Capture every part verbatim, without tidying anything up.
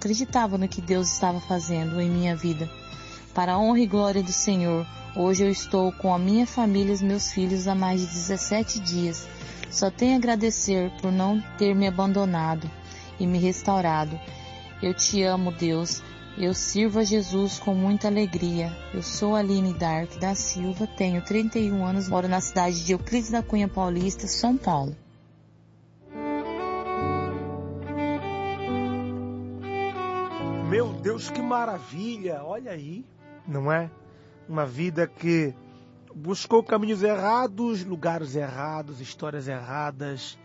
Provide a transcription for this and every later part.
acreditava no que Deus estava fazendo em minha vida. Para a honra e glória do Senhor, hoje eu estou com a minha família e os meus filhos há mais de dezessete dias. Só tenho a agradecer por não ter me abandonado e me restaurado. Eu te amo, Deus. Eu sirvo a Jesus com muita alegria. Eu sou Aline Dark da Silva, tenho trinta e um anos, moro na cidade de Euclides da Cunha Paulista, São Paulo. Meu Deus, que maravilha! Olha aí, não é? Uma vida que buscou caminhos errados, lugares errados, histórias erradas,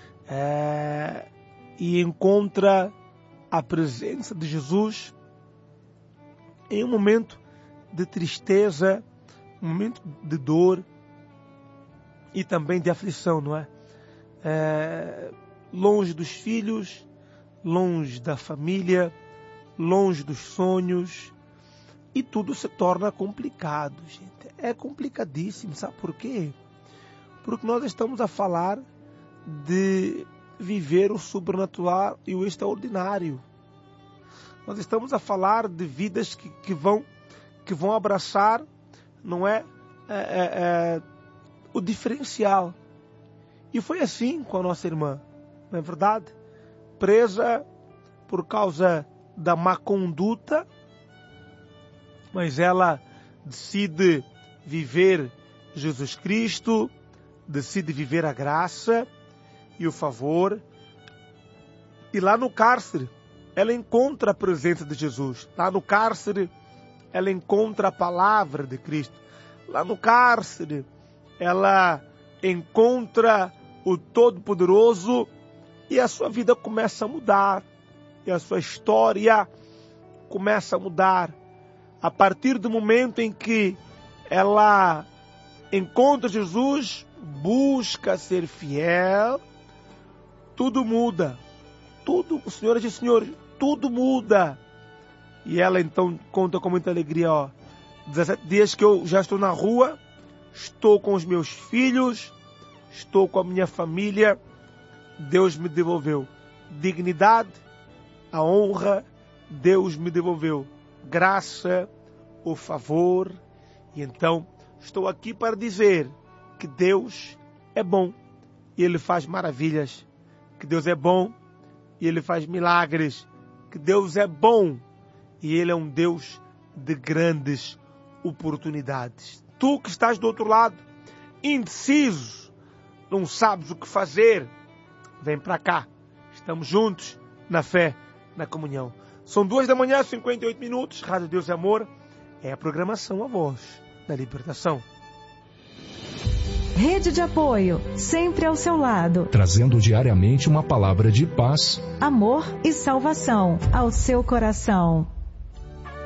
é, e encontra a presença de Jesus em um momento de tristeza, um momento de dor e também de aflição, não é? é longe dos filhos, longe da família, longe dos sonhos, e tudo se torna complicado, gente. É complicadíssimo, sabe por quê? Porque nós estamos a falar de viver o sobrenatural e o extraordinário. Nós estamos a falar de vidas que, que, vão, que vão abraçar, não é, é, é, é, o diferencial. E foi assim com a nossa irmã, não é verdade? Presa por causa da má conduta, mas ela decide viver Jesus Cristo, decide viver a graça e o favor. E lá no cárcere, ela encontra a presença de Jesus. Lá no cárcere, ela encontra a palavra de Cristo. Lá no cárcere, ela encontra o Todo-Poderoso e a sua vida começa a mudar. E a sua história começa a mudar. A partir do momento em que ela encontra Jesus, busca ser fiel, tudo muda. Tudo, o Senhor diz, Senhor, tudo muda. E ela então conta com muita alegria, ó. dezessete dias que eu já estou na rua, estou com os meus filhos, estou com a minha família, Deus me devolveu dignidade, a honra, Deus me devolveu graça, o favor. E então estou aqui para dizer que Deus é bom e Ele faz maravilhas, que Deus é bom e Ele faz milagres, que Deus é bom e Ele é um Deus de grandes oportunidades. Tu que estás do outro lado, indeciso, não sabes o que fazer, vem para cá, estamos juntos na fé, na comunhão. São duas da manhã, cinquenta e oito minutos, Rádio Deus e Amor, é a programação A Voz da Libertação. Rede de apoio, sempre ao seu lado. Trazendo diariamente uma palavra de paz, amor e salvação ao seu coração.